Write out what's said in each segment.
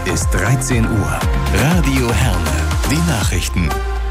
Es ist 13 Uhr. Radio Herne. Die Nachrichten.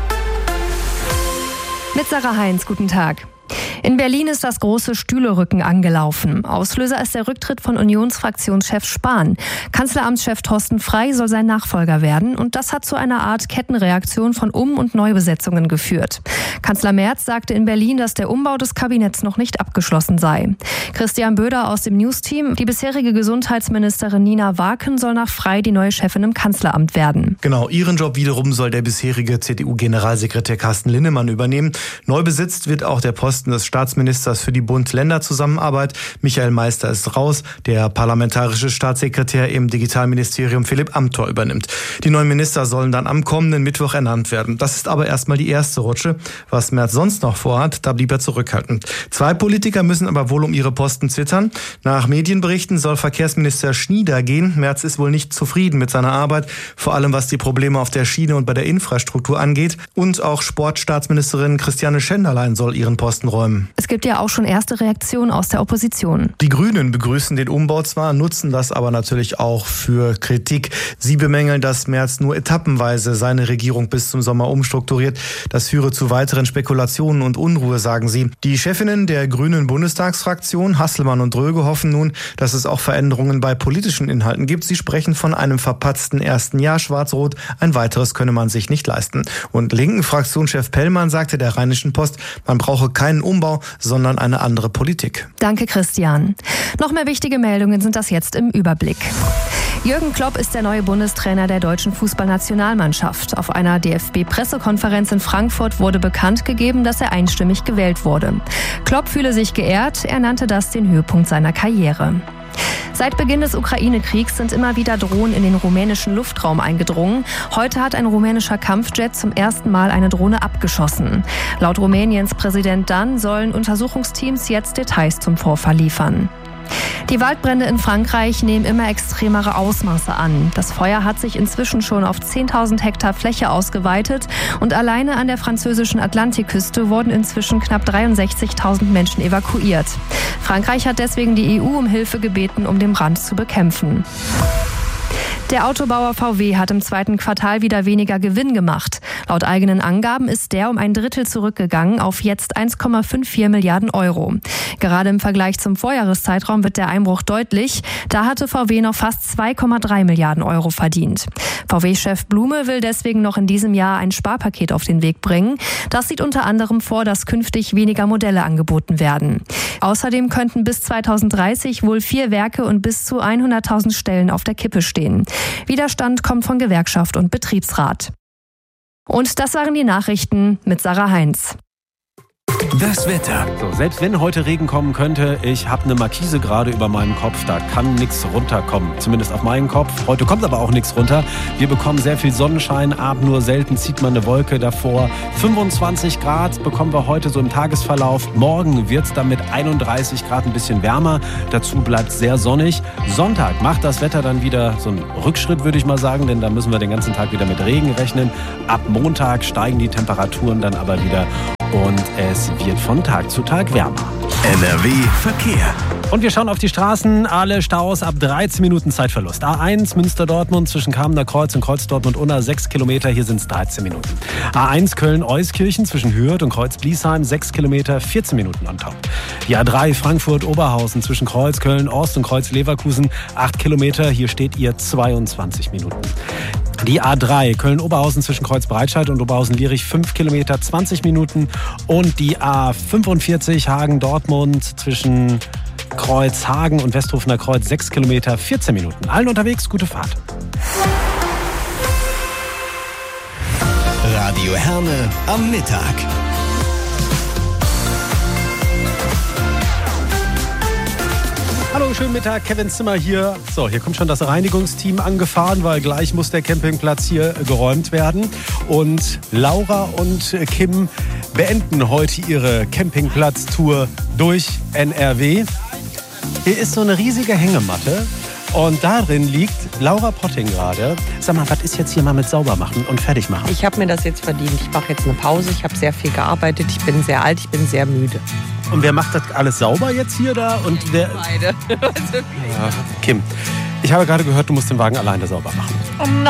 Mit Sarah Heinz, guten Tag. In Berlin ist das große Stühlerücken angelaufen. Auslöser ist der Rücktritt von Unionsfraktionschef Spahn. Kanzleramtschef Thorsten Frey soll sein Nachfolger werden und das hat zu einer Art Kettenreaktion von Um- und Neubesetzungen geführt. Kanzler Merz sagte in Berlin, dass der Umbau des Kabinetts noch nicht abgeschlossen sei. Christian Böder aus dem News-Team: Die bisherige Gesundheitsministerin Nina Waken soll nach Frey die neue Chefin im Kanzleramt werden. Genau, ihren Job wiederum soll der bisherige CDU-Generalsekretär Carsten Linnemann übernehmen. Neu besetzt wird auch der Posten des Staatsministers für die Bund-Länder-Zusammenarbeit. Michael Meister ist raus. Der parlamentarische Staatssekretär im Digitalministerium Philipp Amthor übernimmt. Die neuen Minister sollen dann am kommenden Mittwoch ernannt werden. Das ist aber erstmal die erste Rutsche. Was Merz sonst noch vorhat, da blieb er zurückhaltend. 2 Politiker müssen aber wohl um ihre Posten zittern. Nach Medienberichten soll Verkehrsminister Schnieder gehen. Merz ist wohl nicht zufrieden mit seiner Arbeit, vor allem was die Probleme auf der Schiene und bei der Infrastruktur angeht. Und auch Sportstaatsministerin Christiane Schenderlein soll ihren Posten räumen. Es gibt ja auch schon erste Reaktionen aus der Opposition. Die Grünen begrüßen den Umbau zwar, nutzen das aber natürlich auch für Kritik. Sie bemängeln, dass Merz nur etappenweise seine Regierung bis zum Sommer umstrukturiert. Das führe zu weiteren Spekulationen und Unruhe, sagen sie. Die Chefinnen der Grünen Bundestagsfraktion, Hasselmann und Dröge, hoffen nun, dass es auch Veränderungen bei politischen Inhalten gibt. Sie sprechen von einem verpatzten ersten Jahr Schwarz-Rot. Ein weiteres könne man sich nicht leisten. Und linken Fraktionschef Pellmann sagte der Rheinischen Post, man brauche keinen Umbau, sondern eine andere Politik. Danke, Christian. Noch mehr wichtige Meldungen sind das jetzt im Überblick. Jürgen Klopp ist der neue Bundestrainer der deutschen Fußballnationalmannschaft. Auf einer DFB-Pressekonferenz in Frankfurt wurde bekannt gegeben, dass er einstimmig gewählt wurde. Klopp fühle sich geehrt, er nannte das den Höhepunkt seiner Karriere. Seit Beginn des Ukraine-Kriegs sind immer wieder Drohnen in den rumänischen Luftraum eingedrungen. Heute hat ein rumänischer Kampfjet zum ersten Mal eine Drohne abgeschossen. Laut Rumäniens Präsident Dan sollen Untersuchungsteams jetzt Details zum Vorfall liefern. Die Waldbrände in Frankreich nehmen immer extremere Ausmaße an. Das Feuer hat sich inzwischen schon auf 10.000 Hektar Fläche ausgeweitet und alleine an der französischen Atlantikküste wurden inzwischen knapp 63.000 Menschen evakuiert. Frankreich hat deswegen die EU um Hilfe gebeten, um den Brand zu bekämpfen. Der Autobauer VW hat im 2. Quartal wieder weniger Gewinn gemacht. Laut eigenen Angaben ist der um ein Drittel zurückgegangen auf jetzt 1,54 Milliarden Euro. Gerade im Vergleich zum Vorjahreszeitraum wird der Einbruch deutlich. Da hatte VW noch fast 2,3 Milliarden Euro verdient. VW-Chef Blume will deswegen noch in diesem Jahr ein Sparpaket auf den Weg bringen. Das sieht unter anderem vor, dass künftig weniger Modelle angeboten werden. Außerdem könnten bis 2030 wohl 4 Werke und bis zu 100.000 Stellen auf der Kippe stehen. Widerstand kommt von Gewerkschaft und Betriebsrat. Und das waren die Nachrichten mit Sarah Heinz. Das Wetter. So, selbst wenn heute Regen kommen könnte, ich habe eine Markise gerade über meinem Kopf, da kann nichts runterkommen. Zumindest auf meinen Kopf. Heute kommt aber auch nichts runter. Wir bekommen sehr viel Sonnenschein ab, nur selten zieht man eine Wolke davor. 25 Grad bekommen wir heute so im Tagesverlauf. Morgen wird es dann mit 31 Grad ein bisschen wärmer. Dazu bleibt es sehr sonnig. Sonntag macht das Wetter dann wieder so einen Rückschritt, würde ich mal sagen, denn da müssen wir den ganzen Tag wieder mit Regen rechnen. Ab Montag steigen die Temperaturen dann aber wieder. Und es wird von Tag zu Tag wärmer. NRW Verkehr. Und wir schauen auf die Straßen. Alle Staus ab 13 Minuten Zeitverlust. A1 Münster-Dortmund zwischen Kamener Kreuz und Kreuz-Dortmund-Unna 6 Kilometer. Hier sind es 13 Minuten. A1 Köln-Euskirchen zwischen Hürth und Kreuz-Bliesheim 6 Kilometer, 14 Minuten on top. Die A3 Frankfurt-Oberhausen zwischen Kreuz Köln-Ost und Kreuz-Leverkusen 8 Kilometer. Hier steht ihr 22 Minuten. Die A3 Köln-Oberhausen zwischen Kreuz-Breitscheid und Oberhausen-Lierich 5 Kilometer, 20 Minuten. Und die A45 Hagen-Dortmund zwischen Kreuzhagen und Westhofener Kreuz 6 Kilometer, 14 Minuten. Allen unterwegs, gute Fahrt. Radio Herne am Mittag. Hallo, schönen Mittag, Kevin Zimmer hier. So, hier kommt schon das Reinigungsteam angefahren, weil gleich muss der Campingplatz hier geräumt werden. Und Laura und Kim beenden heute ihre Campingplatztour durch NRW. Hier ist so eine riesige Hängematte und darin liegt Laura Potting gerade. Sag mal, was ist jetzt hier mal mit Saubermachen und Fertigmachen? Ich habe mir das jetzt verdient. Ich mache jetzt eine Pause. Ich habe sehr viel gearbeitet. Ich bin sehr alt. Ich bin sehr müde. Und wer macht das alles sauber jetzt hier da? Und wer? Beide. Ja, Kim, ich habe gerade gehört, du musst den Wagen alleine sauber machen. Oh nein.